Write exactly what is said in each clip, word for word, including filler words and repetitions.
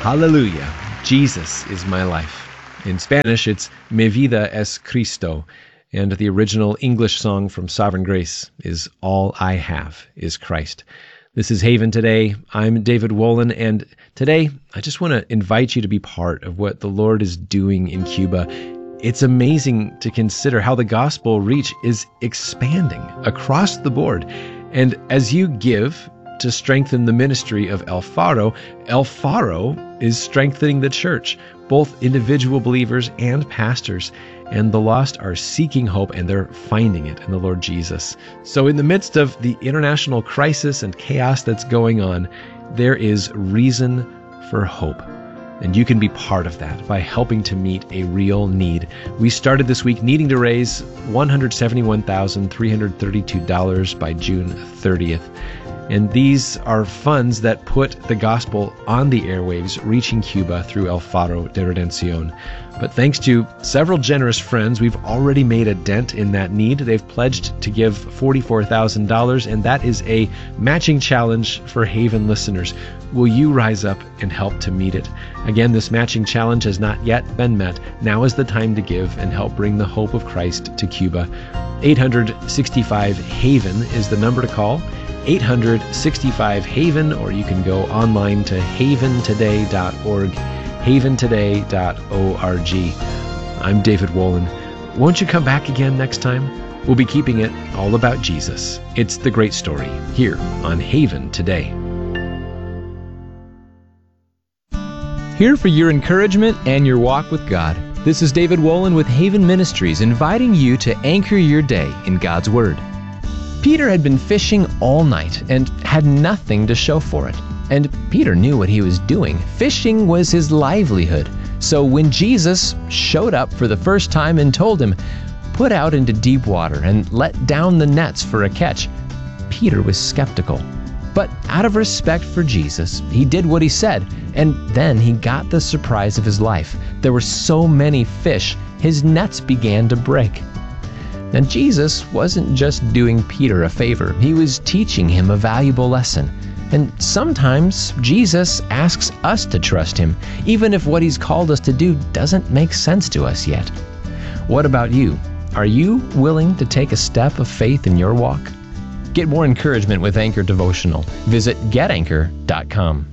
Hallelujah, Jesus is my life. In Spanish, it's Mi vida es Cristo, and the original English song from Sovereign Grace is All I Have is Christ. This is Haven Today. I'm David Wolin, and today I just want to invite you to be part of what the Lord is doing in Cuba. It's amazing to consider how the gospel reach is expanding across the board. And as you give to strengthen the ministry of El Faro, El Faro is strengthening the church, both individual believers and pastors. And the lost are seeking hope, and they're finding it in the Lord Jesus. So in the midst of the international crisis and chaos that's going on, there is reason for hope. And you can be part of that by helping to meet a real need. We started this week needing to raise one hundred seventy-one thousand three hundred thirty-two dollars by June thirtieth. And these are funds that put the gospel on the airwaves, reaching Cuba through El Faro de Redención. But thanks to several generous friends, we've already made a dent in that need. They've pledged to give forty-four thousand dollars, and that is a matching challenge for Haven listeners. Will you rise up and help to meet it? Again, this matching challenge has not yet been met. Now is the time to give and help bring the hope of Christ to Cuba. eight hundred sixty-five HAVEN is the number to call. eight hundred sixty-five HAVEN, or you can go online to haven today dot org, haven today dot org. I'm David Wolin. Won't you come back again next time? We'll be keeping it all about Jesus. It's the great story here on Haven Today. Here for your encouragement and your walk with God. This is David Wolin with Haven Ministries, inviting you to anchor your day in God's Word. Peter had been fishing all night and had nothing to show for it. And Peter knew what he was doing. Fishing was his livelihood. So when Jesus showed up for the first time and told him, "Put out into deep water and let down the nets for a catch," Peter was skeptical. But out of respect for Jesus, he did what he said, and then he got the surprise of his life. There were so many fish, his nets began to break. And Jesus wasn't just doing Peter a favor. He was teaching him a valuable lesson. And sometimes Jesus asks us to trust him, even if what he's called us to do doesn't make sense to us yet. What about you? Are you willing to take a step of faith in your walk? Get more encouragement with Anchor Devotional. Visit get anchor dot com.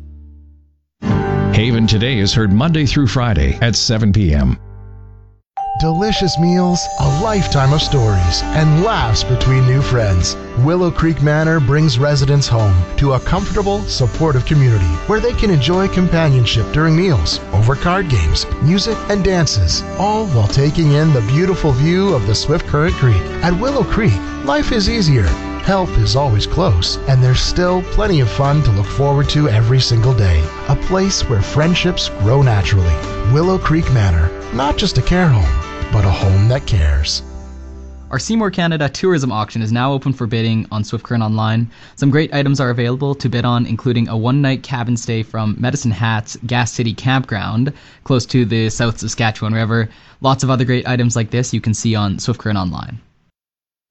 Haven Today is heard Monday through Friday at seven p.m. Delicious meals, a lifetime of stories, and laughs between new friends. Willow Creek Manor brings residents home to a comfortable, supportive community where they can enjoy companionship during meals, over card games, music, and dances, all while taking in the beautiful view of the Swift Current Creek. At Willow Creek, life is easier. Help is always close, and there's still plenty of fun to look forward to every single day. A place where friendships grow naturally. Willow Creek Manor, not just a care home, but a home that cares. Our Seymour Canada tourism auction is now open for bidding on Swift Current Online. Some great items are available to bid on, including a one-night cabin stay from Medicine Hat's Gas City Campground, close to the South Saskatchewan River. Lots of other great items like this you can see on Swift Current Online.